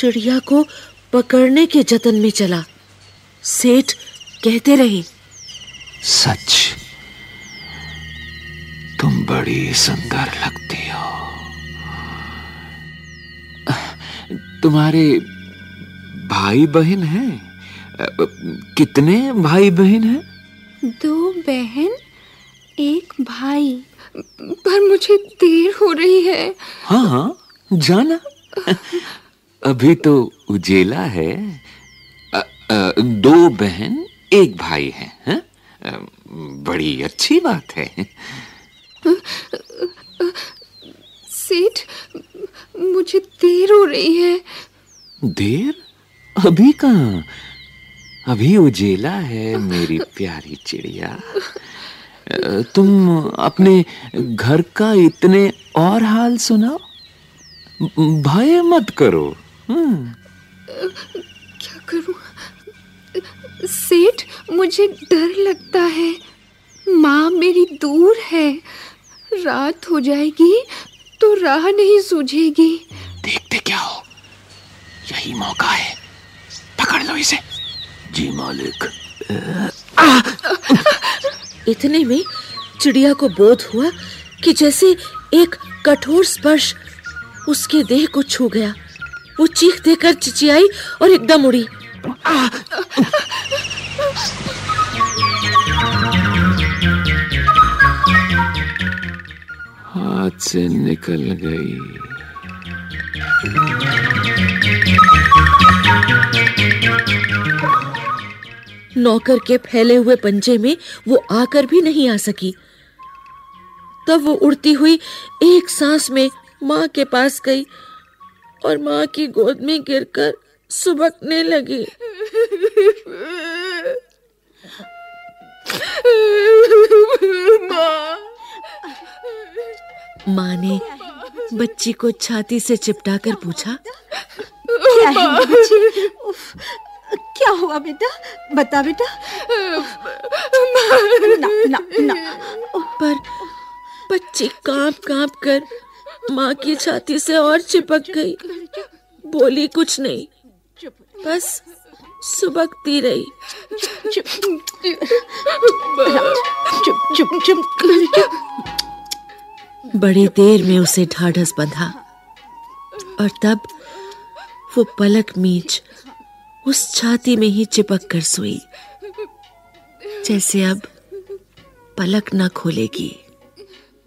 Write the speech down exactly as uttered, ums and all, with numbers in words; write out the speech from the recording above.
चिड़िया को पकड़ने के जतन में चला। सेठ कहते रहे, सच तुम बड़ी सुंदर लगती हो। तुम्हारे भाई बहन हैं? कितने भाई बहन हैं? दो बहन एक भाई, पर मुझे देर हो रही है। हाँ हाँ जाना, अभी तो उजेला है। अ, अ, दो बहन एक भाई है, है? बड़ी अच्छी बात है। सेठ, मुझे देर हो रही है। देर? अभी कहाँ, अभी उजेला है मेरी प्यारी चिड़िया। तुम अपने घर का इतने और हाल सुनाओ, भय मत करो। क्या करूं सेठ, मुझे डर लगता है। माँ मेरी दूर है, रात हो जाएगी तो राह नहीं सूझेगी। देखते क्या हो, यही मौका है, पकड़ लो इसे। जी मालिक। इतने में चिड़िया को बोध हुआ कि जैसे एक कठोर स्पर्श उसके देह को छू गया। वो चीख देकर चिचियाई और एकदम उड़ी। हाथ से निकल गई। नौकर के फैले हुए पंजे में वो आकर भी नहीं आ सकी। तब वो उड़ती हुई एक सांस में माँ के पास गई और माँ की गोद में गिरकर सुबकने लगी। माँ ने बच्ची को छाती से चिपटाकर पूछा, क्या है बच्ची? क्या हुआ बेटा, बता बेटा। ना, ना, ना। पर बच्ची कांप कांप कर माँ की छाती से और चिपक गई। बोली कुछ नहीं, बस सुबकती रही। चुप चुप चुप। बड़ी देर में उसे ढाढ़स बंधा और तब वो पलक मीच उस छाती में ही चिपक कर सोई, जैसे अब पलक न खोलेगी।